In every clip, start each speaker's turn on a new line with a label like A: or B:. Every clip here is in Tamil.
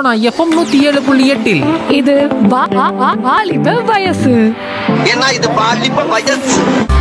A: சோனா எஃப்எம் 107.8
B: இது வாலிப வயசு.
C: ஏன்னா இது பாலிப்ப வயசு.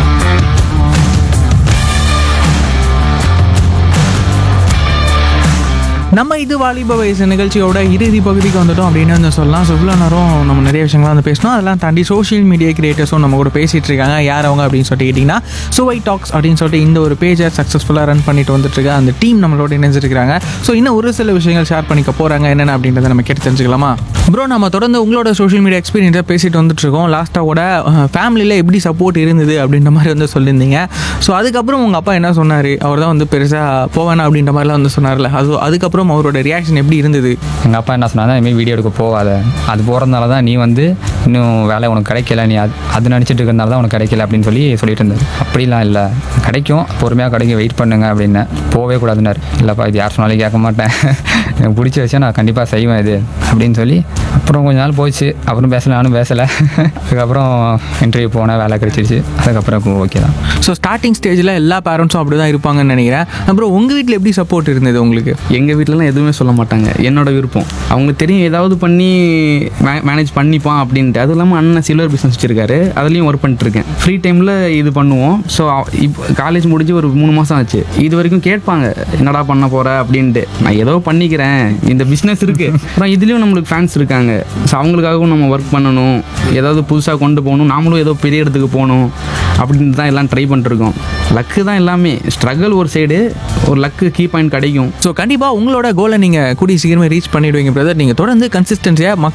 D: நம்ம இது வாலிப வயசு நிகழ்ச்சியோட இறுதி பகுதிக்கு வந்துட்டோம் அப்படின்னு வந்து சொல்லலாம். ஸோ இவ்வளோ நேரம் நம்ம நிறைய விஷயங்கள்லாம் வந்து பேசணும். அதெல்லாம் தாண்டி சோஷியல் மீடியா கிரியேட்டர்ஸும் நம்ம கூட பேசிகிட்டு இருக்காங்க. யார் அவங்க அப்படின்னு சொல்லிட்டு கேட்டிங்கன்னா சுவை டாக்ஸ் அப்படின்னு சொல்லிட்டு இந்த ஒரு பேஜை சக்ஸஸ்ஃபுல்லாக ரன் பண்ணிட்டு வந்துட்டுருக்க அந்த டீம் நம்மளோட இணைஞ்சிருக்காங்க. ஸோ இன்னும் ஒரு சில விஷயங்கள் ஷேர் பண்ணிக்க போகிறாங்க என்னென்ன அப்படின்றத நம்ம கேட்டு தெரிஞ்சுக்கலாமா? ப்ரோ, நம்ம தொடர்ந்து உங்களோட சோஷியல் மீடியா எக்ஸ்பீரியன்ஸை பேசிட்டு வந்துட்டுருக்கோம். லாஸ்ட்டாக கூட ஃபேமிலியில் எப்படி சப்போர்ட் இருந்தது அப்படின்ற மாதிரி வந்து சொல்லியிருந்தீங்க. ஸோ அதுக்கப்புறம் உங்கள் அப்பா என்ன சொன்னார்? அவர் தான் வந்து பெருசாக போவேனா அப்படின்ற மாதிரிலாம் வந்து சொன்னார்ல, அதுக்கப்புறம் அவரோட ரியாக்ஷன் எப்படி இருந்தது?
E: எங்கள் அப்பா என்ன சொன்னாங்க, இதுமாதிரி வீடியோ எடுக்க போகாத, அது போகிறதுனால தான் நீ வந்து இன்னும் வேலை உனக்கு கிடைக்கல, நீ அது நினச்சிட்டு இருக்கிறதுனால தான் உனக்கு கிடைக்கல அப்படின்னு சொல்லிட்டு இருந்தார். அப்படிலாம் இல்லை, கிடைக்கும், பொறுமையாக கிடைக்கும், வெயிட் பண்ணுங்க அப்படின்னு. போகவே கூடாதுன்னாரு. இல்லைப்பா, இது யார் சொன்னாலும் கேட்க மாட்டேன், எனக்கு பிடிச்ச விஷயம் நான் கண்டிப்பாக செய்வேன் இது அப்படின்னு சொல்லி. அப்புறம் கொஞ்ச நாள் போச்சு, அப்புறம் நானும் பேசலை. அதுக்கப்புறம் இன்டர்வியூ போனேன், வேலை கிடைச்சிருச்சு. அதுக்கப்புறம் ஓகே தான்.
D: ஸோ ஸ்டார்டிங் ஸ்டேஜில் எல்லா பேரண்ட்ஸும் அப்படி தான் இருப்பாங்கன்னு நினைக்கிறேன். அப்புறம் உங்கள் வீட்டில் எப்படி சப்போர்ட் இருந்தது உங்களுக்கு?
F: எங்கள் வீட்டிலலாம் எதுவுமே சொல்ல மாட்டாங்க, என்னோட விருப்பம். அவங்களுக்கு தெரியும் ஏதாவது பண்ணி மேனேஜ் பண்ணிப்பான் அப்படின்ட்டு. அதுவும் இல்லாமல் அண்ணன் சில்வர் பிஸ்னஸ் வச்சுருக்காரு, அதுலேயும் ஒர்க் பண்ணிட்டுருக்கேன். ஃப்ரீ டைமில் இது பண்ணுவோம். ஸோ இப்போ காலேஜ் முடிஞ்சு ஒரு 3 மாதம் ஆச்சு. இது வரைக்கும் கேட்பாங்க, என்னடா பண்ண போகிற அப்படின்ட்டு. நான் ஏதோ பண்ணிக்கிறேன், இந்த பிஸ்னஸ் இருக்குது, அப்புறம் இதுலேயும் நம்மளுக்கு ஃபேன்ஸ் இருக்காங்க. ஸோ அவங்களுக்காகவும் நம்ம ஒர்க் பண்ணணும், ஏதாவது புதுசாக கொண்டு போகணும், நாமளும் ஏதோ பெரிய இடத்துக்கு போகணும் அப்படின்ட்டு தான் எல்லாம் ட்ரை பண்ணிட்டுருக்கோம். லக்கு தான் எல்லாமே. ஸ்ட்ரகிள் ஒரு சைடு, ஒரு லக்கு கீ பாயிண்ட் கிடைக்கும்.
D: ஸோ கண்டிப்பாக உங்களோட கோலை நீங்கள் கூடிய சீக்கிரமே ரீச் பண்ணிவிடுவீங்க பிரதர். நீங்கள் தொடர்ந்து கன்சிஸ்டன்சியாக